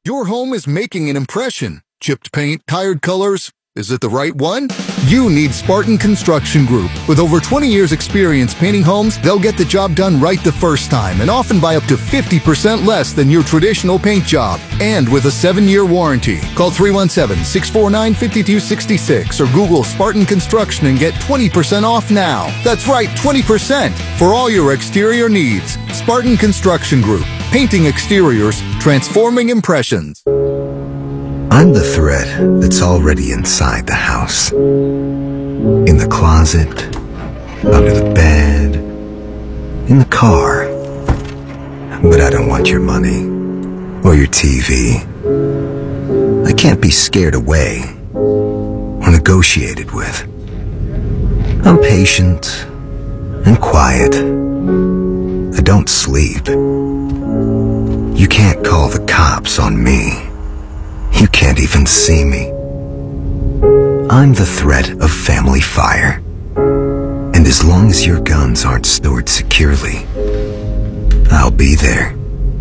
Your home is making an impression. Chipped paint, tired colors. Is it the right one? You need Spartan Construction Group. With over 20 years experience painting homes, they'll get the job done right the first time and often by up to 50% less than your traditional paint job. And with a 7-year warranty. Call 317-649-5266 or Google Spartan Construction and get 20% off now. That's right, 20% for all your exterior needs. Spartan Construction Group. Painting exteriors, transforming impressions. I'm the thread that's already inside the house. In the closet, under the bed, in the car. But I don't want your money or your TV. I can't be scared away or negotiated with. I'm patient and quiet. I don't sleep. You can't call the cops on me. You can't even see me. I'm the threat of family fire. And as long as your guns aren't stored securely, I'll be there.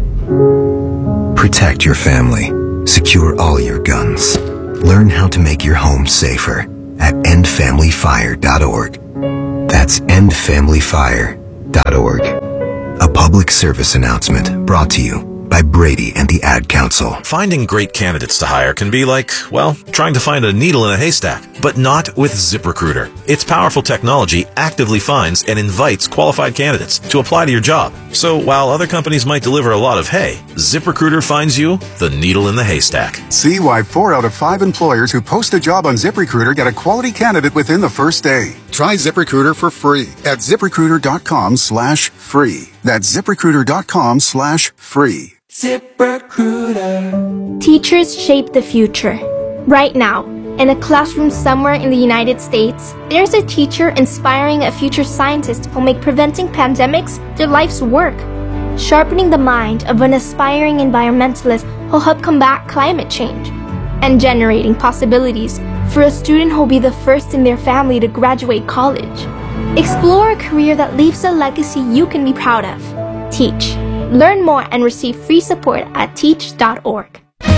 Protect your family. Secure all your guns. Learn how to make your home safer at endfamilyfire.org. That's endfamilyfire.org. A public service announcement brought to you by Brady and the Ad Council. Finding great candidates to hire can be like, well, trying to find a needle in a haystack, but not with ZipRecruiter. Its powerful technology actively finds and invites qualified candidates to apply to your job. So while other companies might deliver a lot of hay, ZipRecruiter finds you the needle in the haystack. See why 4 out of 5 employers who post a job on ZipRecruiter get a quality candidate within the first day. Try ZipRecruiter for free at ZipRecruiter.com/free. That's ZipRecruiter.com/free. ZipRecruiter. Teachers shape the future. Right now, in a classroom somewhere in the United States, there's a teacher inspiring a future scientist who'll make preventing pandemics their life's work. Sharpening the mind of an aspiring environmentalist who'll help combat climate change. And generating possibilities for a student who'll be the first in their family to graduate college. Explore a career that leaves a legacy you can be proud of. Teach. Learn more and receive free support at teach.org.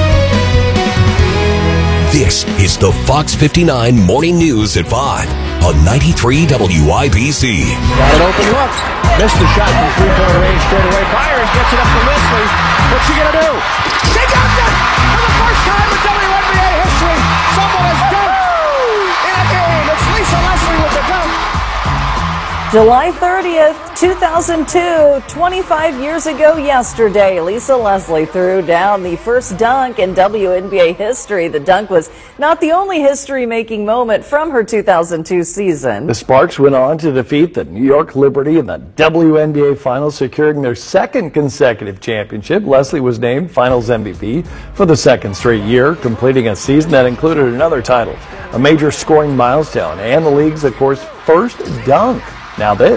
This is the Fox 59 Morning News at 5 on 93 WIBC. Got an open look. Missed the shot from three-point range straight away. Byers gets it up to Leslie. What's he going to do? She dunked it! For the first time in WNBA history, someone has dunked in a game. It's Lisa Leslie with the dunk. July 30th, 2002, 25 years ago yesterday, Lisa Leslie threw down the first dunk in WNBA history. The dunk was not the only history-making moment from her 2002 season. The Sparks went on to defeat the New York Liberty in the WNBA Finals, securing their second consecutive championship. Leslie was named Finals MVP for the second straight year, completing a season that included another title, a major scoring milestone, and the league's, of course, first dunk. Now this.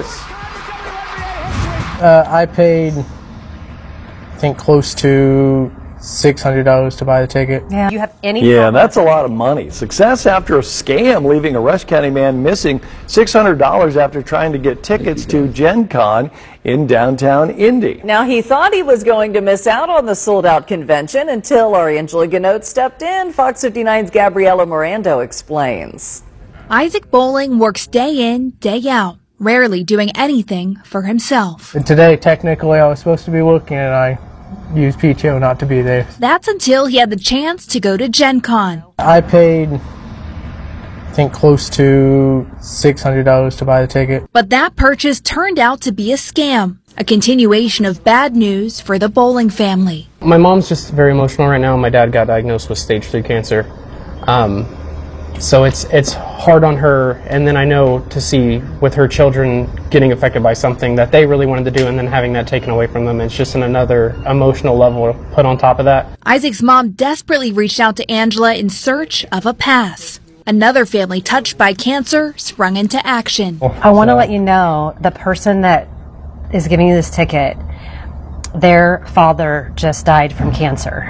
I paid, I think, close to $600 to buy the ticket. Yeah. You have any Yeah, that's a lot of money. Success after a scam, leaving a Rush County man missing $600 after trying to get tickets to Gen Con in downtown Indy. Now, he thought he was going to miss out on the sold-out convention until our Angela Ganote stepped in. Fox 59's Gabriela Mirando explains. Isaac Bowling works day in, day out, rarely doing anything for himself. And today, technically, I was supposed to be working, and I used PTO not to be there. That's until he had the chance to go to Gen Con. I paid, I think, close to $600 to buy the ticket. But that purchase turned out to be a scam, a continuation of bad news for the Bowling family. My mom's just very emotional right now. My dad got diagnosed with stage 3 cancer. So it's hard on her, and then I know to see with her children getting affected by something that they really wanted to do and then having that taken away from them, it's just another emotional level put on top of that. Isaac's mom desperately reached out to Angela in search of a pass. Another family touched by cancer sprung into action. I want to let you know the person that is giving you this ticket, their father just died from cancer.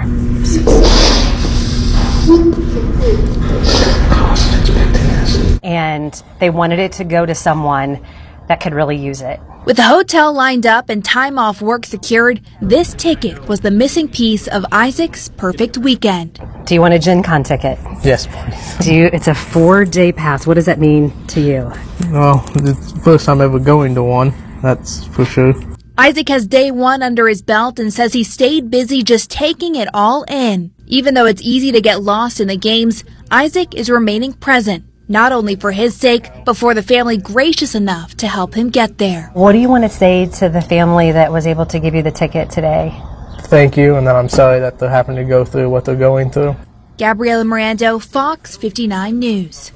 And they wanted it to go to someone that could really use it. With the hotel lined up and time off work secured, this ticket was the missing piece of Isaac's perfect weekend. Do you want a Gen Con ticket? Yes, please. It's a 4-day pass. What does that mean to you? Well, it's the first time ever going to one, that's for sure. Isaac has day one under his belt and says he stayed busy just taking it all in. Even though it's easy to get lost in the games, Isaac is remaining present, not only for his sake, but for the family gracious enough to help him get there. What do you want to say to the family that was able to give you the ticket today? Thank you, and that I'm sorry that they're having to go through what they're going through. Gabriela Mirando, Fox 59 News.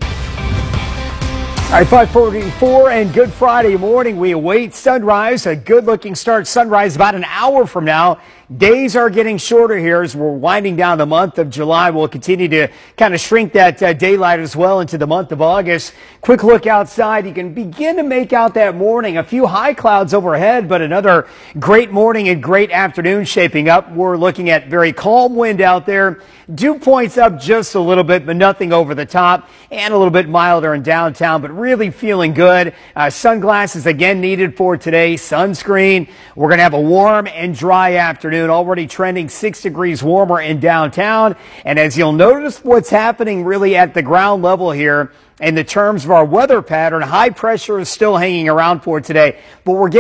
All right, 5:44 and Good Friday morning. We await sunrise, a good-looking start sunrise about an hour from now. Days are getting shorter here as we're winding down the month of July. We'll continue to kind of shrink that daylight as well into the month of August. Quick look outside. You can begin to make out that morning. A few high clouds overhead, but another great morning and great afternoon shaping up. We're looking at very calm wind out there. Dew points up just a little bit, but nothing over the top, and a little bit milder in downtown, but really feeling good. Sunglasses again needed for today. Sunscreen. We're going to have a warm and dry afternoon. Already trending 6 degrees warmer in downtown. And as you'll notice what's happening really at the ground level here in the terms of our weather pattern, high pressure is still hanging around for today, but we're getting